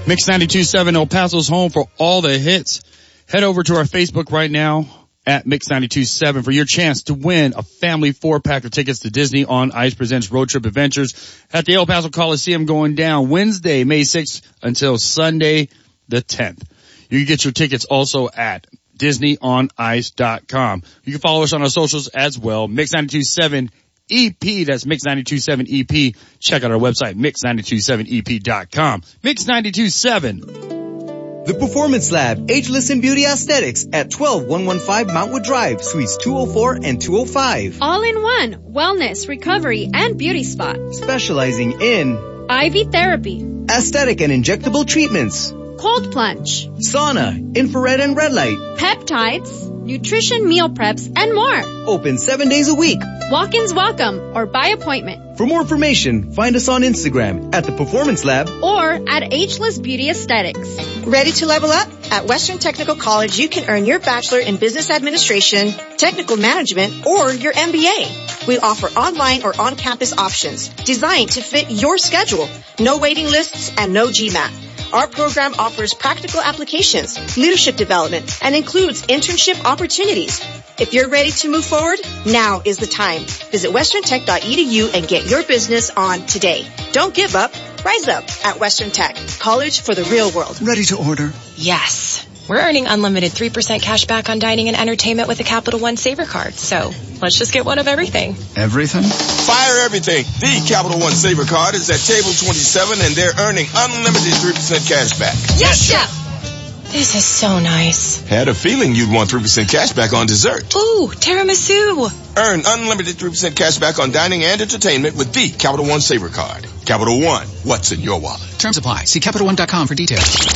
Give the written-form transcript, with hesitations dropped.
Mix 92.7 El Paso's home for all the hits. Head over to our Facebook right now at Mix 92.7 for your chance to win a family 4-pack of tickets to Disney on Ice presents Road Trip Adventures at the El Paso Coliseum, going down Wednesday, May 6th until Sunday the 10th. You can get your tickets also at DisneyOnIce.com. You can follow us on our socials as well. Mix 92.7 EP, that's Mix 92.7 EP. Check out our website, Mix927EP.com. Mix 92.7. The Performance Lab, Ageless in Beauty Aesthetics at 12115 Mountwood Drive, Suites 204 and 205. All in one, wellness, recovery, and beauty spot. Specializing in IV therapy, aesthetic and injectable treatments, cold plunge, sauna, infrared and red light, peptides, nutrition meal preps, and more. Open 7 days a week. Walk-ins welcome or by appointment. For more information, find us on Instagram at The Performance Lab or at Ageless Beauty Aesthetics. Ready to level up? At Western Technical College, you can earn your Bachelor in Business Administration, Technical Management, or your MBA. We offer online or on-campus options designed to fit your schedule. No waiting lists and no GMAT. Our program offers practical applications, leadership development, and includes internship opportunities. If you're ready to move forward, now is the time. Visit westerntech.edu and get your business on today. Don't give up. Rise up at Western Tech. College for the real world. Ready to order? Yes. We're earning unlimited 3% cash back on dining and entertainment with a Capital One Saver card. So let's just get one of everything. Everything? Fire everything. The Capital One Saver card is at table 27 and they're earning unlimited 3% cash back. Yes, Chef! This is so nice. Had a feeling you'd want 3% cash back on dessert. Ooh, tiramisu. Earn unlimited 3% cash back on dining and entertainment with the Capital One Saver card. Capital One, what's in your wallet? Terms apply. See CapitalOne.com for details.